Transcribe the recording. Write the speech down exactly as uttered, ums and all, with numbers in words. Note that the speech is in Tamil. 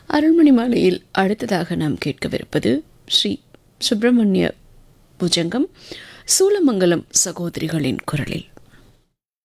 அருள்மணி மாலையில் அடுத்ததாக நாம் கேட்கவிருப்பது ஸ்ரீ சுப்பிரமணிய புஜங்கம் சூலமங்கலம் சகோதரிகளின் குரலில்.